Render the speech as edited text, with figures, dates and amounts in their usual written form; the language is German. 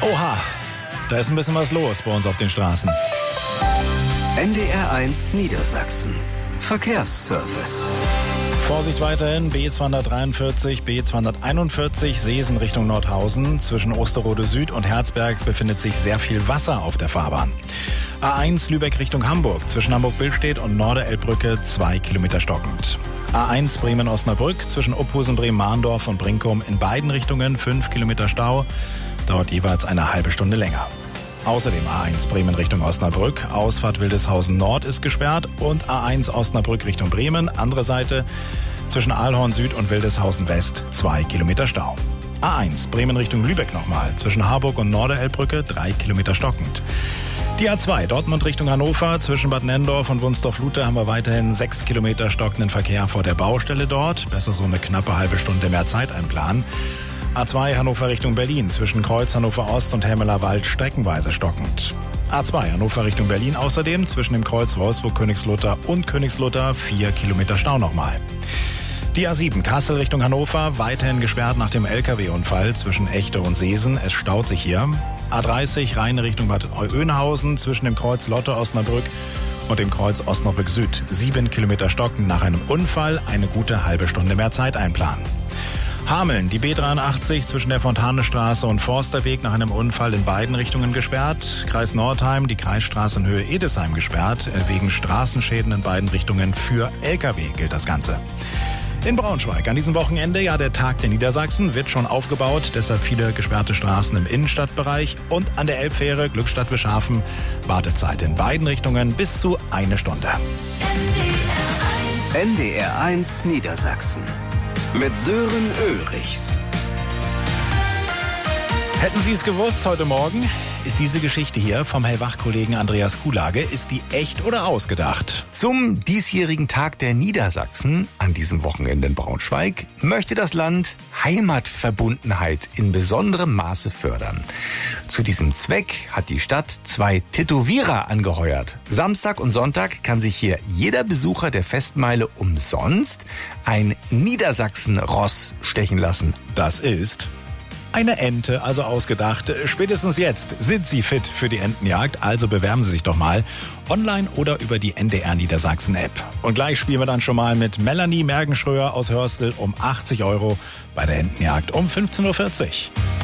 Oha, da ist ein bisschen was los bei uns auf den Straßen. NDR1 Niedersachsen. Verkehrsservice. Vorsicht weiterhin, B243, B241, Seesen Richtung Nordhausen. Zwischen Osterode Süd und Herzberg befindet sich sehr viel Wasser auf der Fahrbahn. A1 Lübeck Richtung Hamburg. Zwischen Hamburg-Billstedt und Norderelbbrücke 2 Kilometer stockend. A1 Bremen-Osnabrück. Zwischen Uphusen, Bremen-Mahndorf und Brinkum in beiden Richtungen 5 Kilometer Stau. Dauert jeweils eine halbe Stunde länger. Außerdem A1 Bremen Richtung Osnabrück, Ausfahrt Wildeshausen Nord ist gesperrt und A1 Osnabrück Richtung Bremen, andere Seite, zwischen Aalhorn Süd und Wildeshausen West 2 Kilometer Stau. A1 Bremen Richtung Lübeck nochmal, zwischen Harburg und Norderelbbrücke 3 Kilometer stockend. Die A2 Dortmund Richtung Hannover, zwischen Bad Nenndorf und Wunsdorf-Lute haben wir weiterhin 6 Kilometer stockenden Verkehr vor der Baustelle dort, besser so eine knappe halbe Stunde mehr Zeit einplanen. A2 Hannover Richtung Berlin, zwischen Kreuz Hannover Ost und Helmeler Wald streckenweise stockend. A2 Hannover Richtung Berlin außerdem, zwischen dem Kreuz Wolfsburg-Königslutter und Königslutter 4 Kilometer Stau nochmal. Die A7 Kassel Richtung Hannover, weiterhin gesperrt nach dem LKW-Unfall zwischen Echte und Seesen, es staut sich hier. A30 Rheine Richtung Bad Oeynhausen, zwischen dem Kreuz Lotte Osnabrück und dem Kreuz Osnabrück Süd. 7 Kilometer stocken nach einem Unfall, eine gute halbe Stunde mehr Zeit einplanen. Hameln, die B83 zwischen der Fontanestraße und Forsterweg nach einem Unfall in beiden Richtungen gesperrt. Kreis Nordheim, die Kreisstraße in Höhe Edesheim gesperrt. Wegen Straßenschäden in beiden Richtungen für Lkw gilt das Ganze. In Braunschweig an diesem Wochenende, ja der Tag der Niedersachsen, wird schon aufgebaut. Deshalb viele gesperrte Straßen im Innenstadtbereich. Und an der Elbfähre Glückstadt-Wischhafen Wartezeit in beiden Richtungen bis zu 1 Stunde. NDR1 Niedersachsen. Mit Sören Ulrichs. Hätten Sie es gewusst heute Morgen? Ist diese Geschichte hier vom Hellwach-Kollegen Andreas Kuhlage, ist die echt oder ausgedacht? Zum diesjährigen Tag der Niedersachsen, an diesem Wochenende in Braunschweig, möchte das Land Heimatverbundenheit in besonderem Maße fördern. Zu diesem Zweck hat die Stadt 2 Tätowierer angeheuert. Samstag und Sonntag kann sich hier jeder Besucher der Festmeile umsonst ein Niedersachsen-Ross stechen lassen. Das ist eine Ente, also ausgedacht. Spätestens jetzt sind Sie fit für die Entenjagd, also bewerben Sie sich doch mal online oder über die NDR Niedersachsen App. Und gleich spielen wir dann schon mal mit Melanie Mergenschröer aus Hörstel um 80 € bei der Entenjagd um 15:40 Uhr.